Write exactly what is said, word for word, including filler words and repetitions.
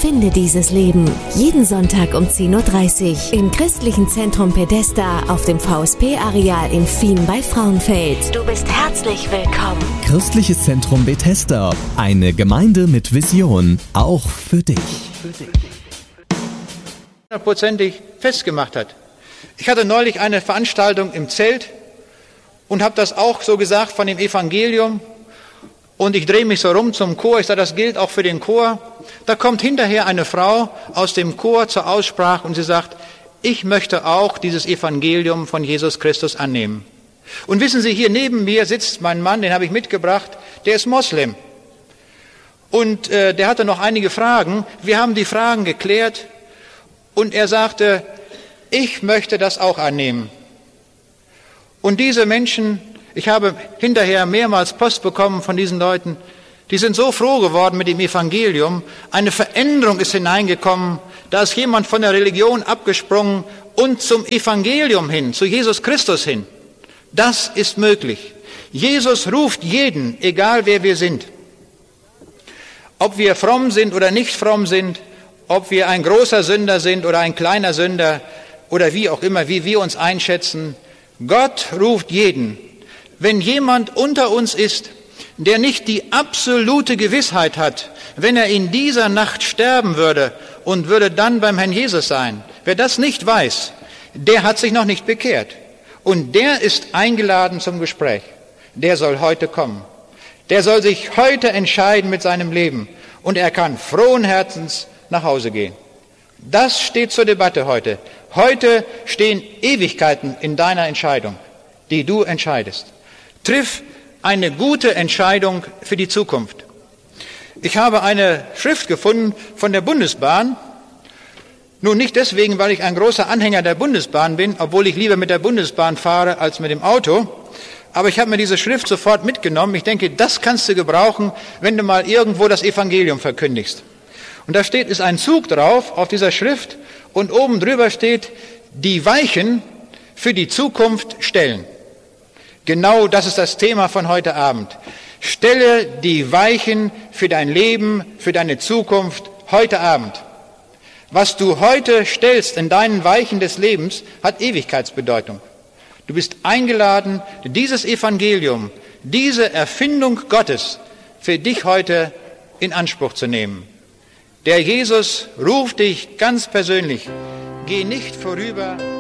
Finde dieses Leben. Jeden Sonntag um zehn Uhr dreißig im Christlichen Zentrum Bethesda auf dem V S P-Areal in Fien bei Frauenfeld. Du bist herzlich willkommen. Christliches Zentrum Bethesda. Eine Gemeinde mit Vision. Auch für dich. hundertprozentig festgemacht hat. Ich hatte neulich eine Veranstaltung im Zelt und habe das auch so gesagt von dem Evangelium. Und ich drehe mich so rum zum Chor, ich sage, das gilt auch für den Chor. Da kommt hinterher eine Frau aus dem Chor zur Aussprache und sie sagt, ich möchte auch dieses Evangelium von Jesus Christus annehmen. Und wissen Sie, hier neben mir sitzt mein Mann, den habe ich mitgebracht, der ist Moslem. Und äh, der hatte noch einige Fragen. Wir haben die Fragen geklärt und er sagte, ich möchte das auch annehmen. Und diese Menschen, ich habe hinterher mehrmals Post bekommen von diesen Leuten, die sind so froh geworden mit dem Evangelium. Eine Veränderung ist hineingekommen, da ist jemand von der Religion abgesprungen und zum Evangelium hin, zu Jesus Christus hin. Das ist möglich. Jesus ruft jeden, egal wer wir sind. Ob wir fromm sind oder nicht fromm sind, ob wir ein großer Sünder sind oder ein kleiner Sünder oder wie auch immer, wie wir uns einschätzen, Gott ruft jeden. Wenn jemand unter uns ist, der nicht die absolute Gewissheit hat, wenn er in dieser Nacht sterben würde und würde dann beim Herrn Jesus sein, wer das nicht weiß, der hat sich noch nicht bekehrt. Und der ist eingeladen zum Gespräch. Der soll heute kommen. Der soll sich heute entscheiden mit seinem Leben. Und er kann frohen Herzens nach Hause gehen. Das steht zur Debatte heute. Heute stehen Ewigkeiten in deiner Entscheidung, die du entscheidest. Triff eine gute Entscheidung für die Zukunft. Ich habe eine Schrift gefunden von der Bundesbahn. Nun nicht deswegen, weil ich ein großer Anhänger der Bundesbahn bin, obwohl ich lieber mit der Bundesbahn fahre als mit dem Auto. Aber ich habe mir diese Schrift sofort mitgenommen. Ich denke, das kannst du gebrauchen, wenn du mal irgendwo das Evangelium verkündigst. Und da steht, ist ein Zug drauf auf dieser Schrift und oben drüber steht, die Weichen für die Zukunft stellen. Genau das ist das Thema von heute Abend. Stelle die Weichen für dein Leben, für deine Zukunft heute Abend. Was du heute stellst in deinen Weichen des Lebens, hat Ewigkeitsbedeutung. Du bist eingeladen, dieses Evangelium, diese Erfindung Gottes für dich heute in Anspruch zu nehmen. Der Jesus ruft dich ganz persönlich. Geh nicht vorüber.